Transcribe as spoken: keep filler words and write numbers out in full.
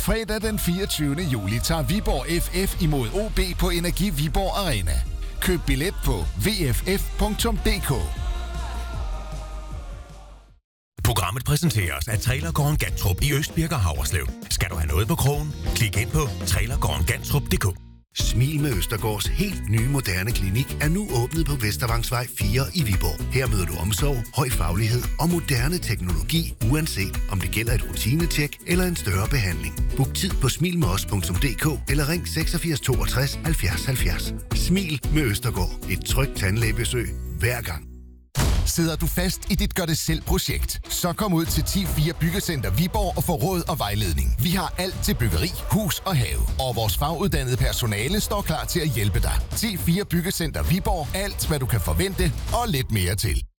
Fredag den fireogtyvende juli tager Viborg F F imod O B på Energi Viborg Arena. Køb billet på v f f punktum d k. Programmet præsenteres af Trailergården Gantrup i Østbirk og Haverslev. Skal du have noget på krogen? Klik ind på trailergården gantrup punktum d k. Smil med Østergaards helt nye moderne klinik er nu åbnet på Vestervangsvej fire i Viborg. Her møder du omsorg, høj faglighed og moderne teknologi, uanset om det gælder et rutinetjek eller en større behandling. Book tid på smil med os punktum d k eller ring seksogfirs toogtres halvfjerds halvfjerds. Smil med Østergaard. Et trygt tandlægebesøg hver gang. Sidder du fast i dit gør-det-selv-projekt? Så kom ud til ti fire Byggecenter Viborg og få råd og vejledning. Vi har alt til byggeri, hus og have. Og vores faguddannede personale står klar til at hjælpe dig. ti fire Byggecenter Viborg. Alt, hvad du kan forvente og lidt mere til.